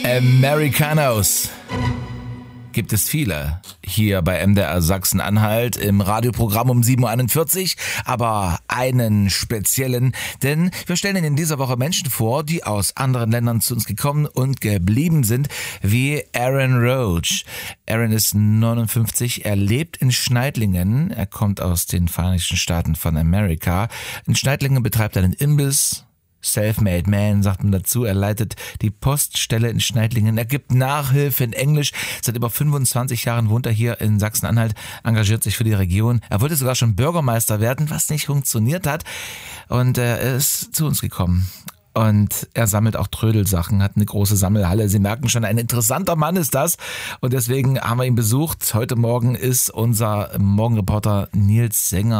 Americanos gibt es viele hier bei MDR Sachsen-Anhalt im Radioprogramm um 7.41 Uhr, aber einen speziellen, denn wir stellen Ihnen in dieser Woche Menschen vor, die aus anderen Ländern zu uns gekommen und geblieben sind, wie Aaron Roach. Aaron ist 59, er lebt in Schneidlingen, er kommt aus den Vereinigten Staaten von Amerika. In Schneidlingen betreibt er einen Imbiss. Self-made man, sagt man dazu. Er leitet die Poststelle in Schneidlingen. Er gibt Nachhilfe in Englisch. Seit über 25 Jahren wohnt er hier in Sachsen-Anhalt, engagiert sich für die Region. Er wollte sogar schon Bürgermeister werden, was nicht funktioniert hat. Und er ist zu uns gekommen. Und er sammelt auch Trödelsachen, hat eine große Sammelhalle. Sie merken schon, ein interessanter Mann ist das. Und deswegen haben wir ihn besucht. Heute Morgen ist unser Morgenreporter Nils Sänger